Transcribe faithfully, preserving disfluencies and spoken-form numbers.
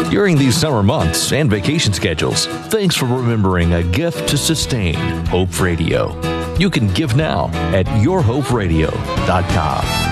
during these summer months and vacation schedules. Thanks for remembering a gift to sustain Hope Radio. You can give now at your hope radio dot com.